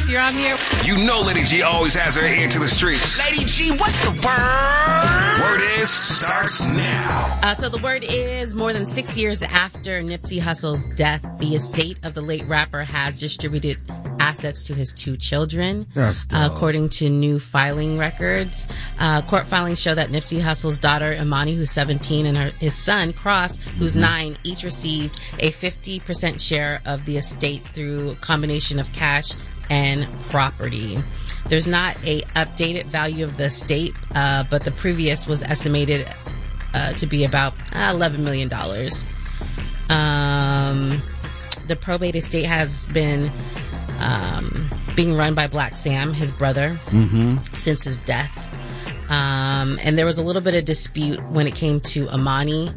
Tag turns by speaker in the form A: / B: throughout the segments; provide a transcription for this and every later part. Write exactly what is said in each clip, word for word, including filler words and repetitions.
A: Keith, you're on here.
B: You know Lady G always has her ear to the streets.
C: Lady G, what's the word?
B: Word is starts now.
A: Uh, so the word is more than six years after Nipsey Hussle's death, the estate of the late rapper has distributed assets to his two children.
D: That's
A: uh, according to new filing records. Uh, court filings show that Nipsey Hussle's daughter, Imani, who's seventeen, and her, his son, Cross, who's mm-hmm. nine, each received a fifty percent share of the estate through a combination of cash and property. There's not a updated value of the estate, uh, but the previous was estimated uh, to be about uh, eleven million dollars. Um, the probate estate has been um, being run by Black Sam, his brother,
D: mm-hmm.
A: since his death. Um, and there was a little bit of dispute when it came to Imani.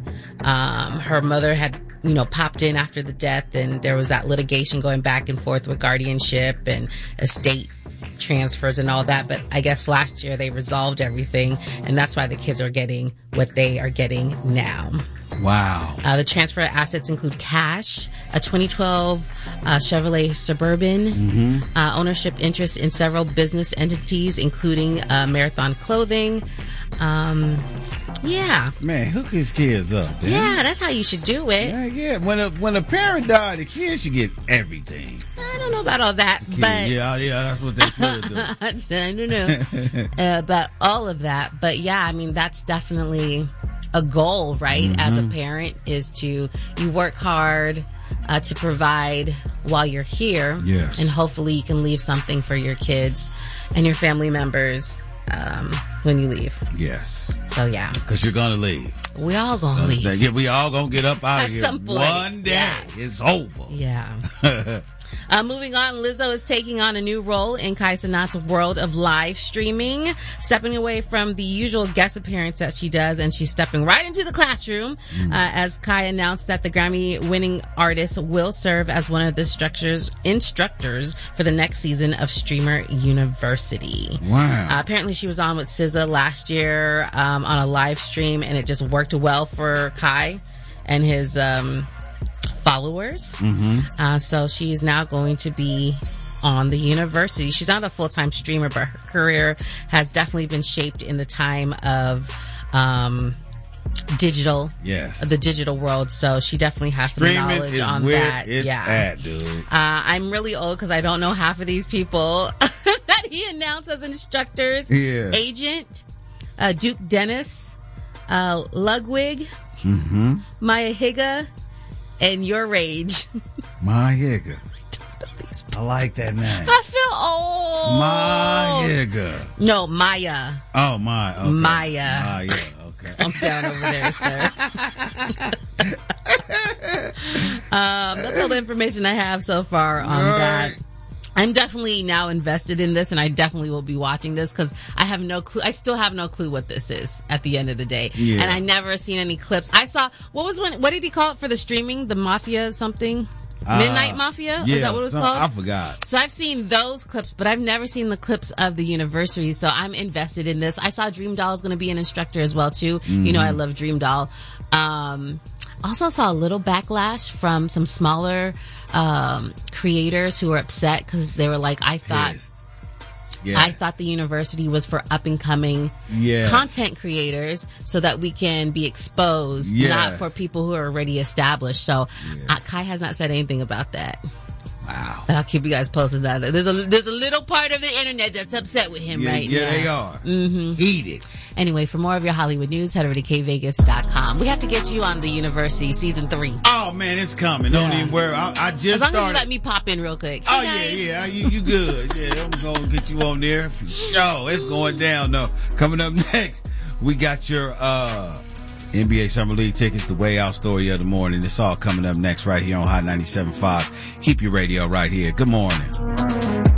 A: Um, her mother had, you know, popped in after the death, and there was that litigation going back and forth with guardianship and estate transfers and all that. But I guess last year they resolved everything, and that's why the kids are getting what they are getting now.
D: Wow.
A: Uh, the transfer assets include cash, a twenty twelve uh, Chevrolet Suburban,
D: mm-hmm.
A: uh, ownership interest in several business entities, including uh, Marathon Clothing. Um, yeah.
D: Man, hook his kids up. Man.
A: Yeah, that's how you should do it.
D: Yeah, yeah. When a when a parent died, the kids should get everything.
A: I don't know about all that,
D: Kid,
A: but
D: yeah, yeah, that's what they should do.
A: I don't know uh, about all of that, but yeah, I mean that's definitely a goal, right?
D: Mm-hmm.
A: As a parent, is to you work hard uh, to provide while you're here,
D: yes,
A: and hopefully you can leave something for your kids and your family members um, when you leave.
D: Yes.
A: So yeah,
D: because you're gonna leave.
A: We all gonna
D: so
A: leave.
D: Yeah, we all gonna get up out
A: At
D: of here
A: some point.
D: one day.
A: Yeah.
D: It's over.
A: Yeah. Uh, moving on, Lizzo is taking on a new role in Kai Cenat's world of live streaming, stepping away from the usual guest appearance that she does, and she's stepping right into the classroom mm. uh, as Kai announced that the Grammy-winning artist will serve as one of the instructors, instructors for the next season of Streamer University.
D: Wow.
A: Uh, apparently, she was on with S Z A last year um, on a live stream, and it just worked well for Kai and his um, followers.
D: Mm-hmm.
A: Uh, so she's now going to be on the university. She's not a full-time streamer, but her career has definitely been shaped in the time of um, digital,
D: yes,
A: the digital world. So she definitely has some
D: Streaming
A: knowledge
D: is
A: on
D: where
A: that.
D: It's
A: yeah,
D: at, dude.
A: Uh, I'm really old because I don't know half of these people that he announced as instructors.
D: Yeah.
A: Agent, uh, Duke Dennis, uh, Ludwig,
D: mm-hmm.
A: Maya Higa, and Your Rage.
D: My Higa. I like that name.
A: I feel old.
D: My Higa.
A: No, Maya.
D: Oh, my. Okay.
A: Maya.
D: Maya. Okay.
A: I'm down over there, sir. um, that's all the information I have so far on
D: right.
A: that. I'm definitely now invested in this, and I definitely will be watching this because I have no clue. I still have no clue what this is at the end of the day.
D: Yeah.
A: And I never seen any clips. I saw, what was one, what did he call it for the streaming? The Mafia something?
D: Uh,
A: Midnight Mafia?
D: Yeah,
A: is that what it was
D: some,
A: called?
D: I forgot.
A: So I've seen those clips, but I've never seen the clips of the university. So I'm invested in this. I saw Dream Doll is going to be an instructor as well too. Mm-hmm. You know, I love Dream Doll. Um, also saw a little backlash from some smaller um, creators who were upset because they were like, I thought,
D: yes.
A: I thought the university was for up and coming
D: yes.
A: content creators so that we can be exposed,
D: yes.
A: not for people who are already established. So
D: yeah.
A: uh, Kai has not said anything about that.
D: Wow.
A: But I'll keep you guys posted on that. There's a there's a little part of the internet that's upset with him
D: yeah,
A: right
D: yeah,
A: now.
D: Yeah, they are.
A: Mm-hmm.
D: Heated.
A: Anyway, for more of your Hollywood news, head over to K Vegas dot com. We have to get you on the University season three.
D: Oh, man, it's coming. Don't
A: Yeah.
D: even worry. I, I just
A: As long
D: started.
A: as you let me pop in real quick.
D: Oh,
A: Hey,
D: yeah,
A: guys.
D: yeah. You, you good. Yeah, I'm going to get you on there. For sure. It's going down, though. Coming up next, we got your uh, N B A Summer League tickets, the way out story of the morning. It's all coming up next right here on Hot ninety-seven point five. Keep your radio right here. Good morning.